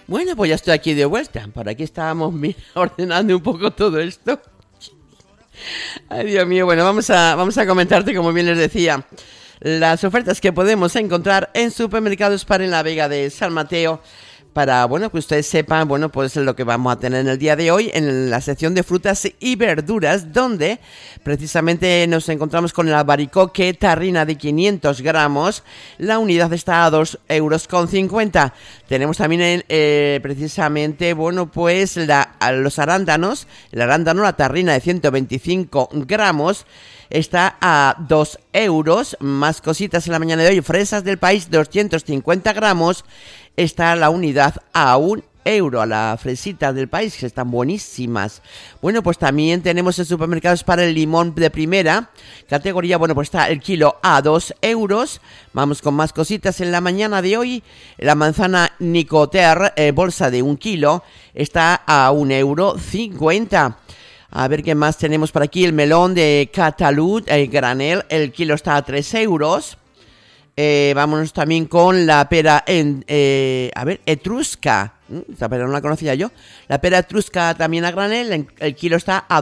Bueno, pues ya estoy aquí de vuelta. Por aquí estábamos ordenando un poco todo esto. Ay, Dios mío, bueno, vamos a comentarte, como bien les decía, las ofertas que podemos encontrar en Supermercados Spar en la Vega de San Mateo. Para, bueno, que ustedes sepan, bueno, pues lo que vamos a tener en el día de hoy en la sección de frutas y verduras, donde precisamente nos encontramos con el albaricoque tarrina de 500 gramos. La unidad está a 2,50 €. Tenemos también precisamente, bueno, pues los arándanos. El arándano, la tarrina de 125 gramos. Está a 2 €. Más cositas en la mañana de hoy. Fresas del país, 250 gramos. Está la unidad a 1 €. A la fresita del país, que están buenísimas. Bueno, pues también tenemos en supermercados para el limón de primera categoría. Bueno, pues está el kilo a 2 €. Vamos con más cositas en la mañana de hoy. La manzana Nicoter, bolsa de 1 kilo, está a 1,50 €. A ver qué más tenemos por aquí. El melón de Catalud, granel, el kilo está a 3 €. Vámonos también con la pera etrusca. Esta pera no la conocía yo. La pera etrusca también a granel, el kilo está a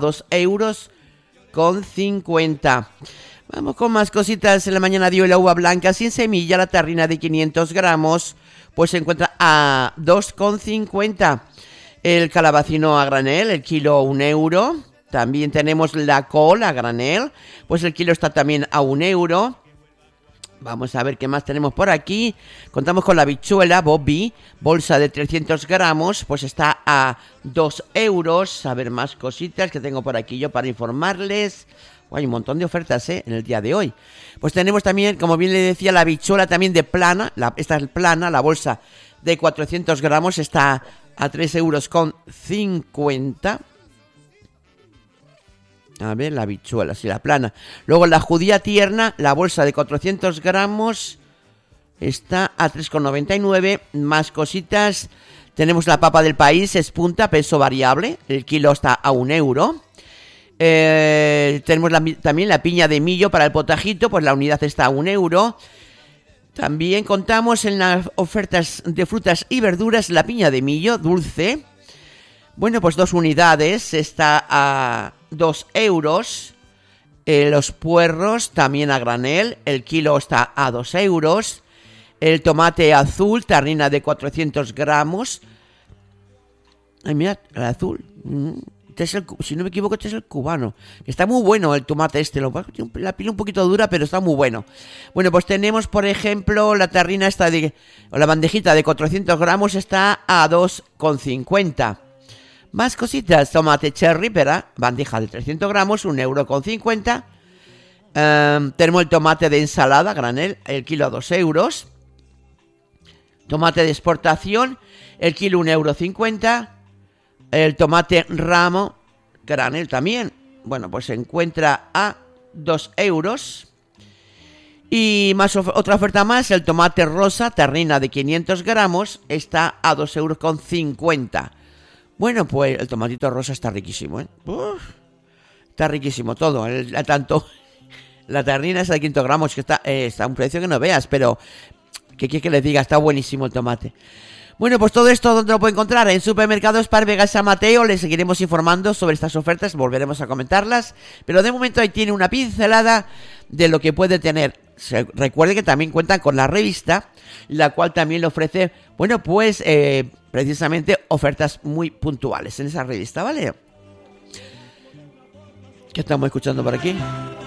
2,50 €. Vamos con más cositas en la mañana de hoy. La uva blanca sin semilla, la tarrina de 500 gramos, pues se encuentra a 2,50 €. El calabacino a granel, el kilo 1 €. También tenemos la col a granel, pues el kilo está también a 1 €. Vamos a ver qué más tenemos por aquí. Contamos con la habichuela Bobby, bolsa de 300 gramos, pues está a 2 €. A ver más cositas que tengo por aquí yo para informarles. Hay un montón de ofertas en el día de hoy. Pues tenemos también, como bien le decía, la habichuela también de plana. Esta es plana, la bolsa de 400 gramos está a 3,50 €. A ver, la habichuela, sí, la plana. Luego la judía tierna, la bolsa de 400 gramos, está a 3,99 €. Más cositas. Tenemos la papa del país, espunta, peso variable. El kilo está a 1 €. Tenemos también la piña de millo para el potajito, pues la unidad está a 1 €. También contamos en las ofertas de frutas y verduras la piña de millo dulce. Bueno, pues 2 unidades, está a 2 €. Los puerros también a granel, el kilo está a 2 €. El tomate azul, tarrina de 400 gramos. Ay, mira, el azul. Si no me equivoco, este es el cubano. Está muy bueno el tomate este. La piel un poquito dura, pero está muy bueno. Bueno, pues tenemos, por ejemplo, la tarrina o la bandejita de 400 gramos está a 2,50 €. Más cositas. Tomate cherry, bandeja de 300 gramos, 1,50 €. Tenemos el tomate de ensalada, granel, el kilo a 2 €. Tomate de exportación, el kilo 1,50 €. El tomate ramo, granel también, bueno, pues se encuentra a 2 €. Y más otra oferta más, el tomate rosa, tarrina de 500 gramos, está a 2,50 €. Bueno, pues el tomatito rosa está riquísimo, está riquísimo todo. Tanto la tarrina es de 500 gramos, que está a un precio que no veas, pero ¿qué quieres que les diga? Está buenísimo el tomate. Bueno, pues todo esto, ¿dónde lo puede encontrar? En Supermercados Spar Vega San Mateo. Les seguiremos informando sobre estas ofertas, volveremos a comentarlas, pero de momento ahí tiene una pincelada de lo que puede tener. Recuerde que también cuentan con la revista, la cual también le ofrece, bueno, pues precisamente ofertas muy puntuales en esa revista, ¿vale? ¿Qué estamos escuchando por aquí?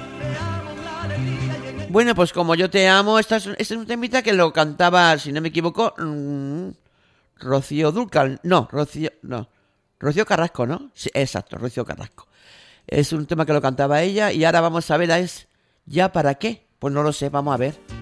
Bueno, pues Como yo te amo, este es un temita que lo cantaba, si no me equivoco, Rocío Dúrcal, Rocío Carrasco, ¿no? Sí, exacto, Rocío Carrasco. Es un tema que lo cantaba ella y ahora vamos a ver, ¿ya para qué? Pues no lo sé, vamos a ver.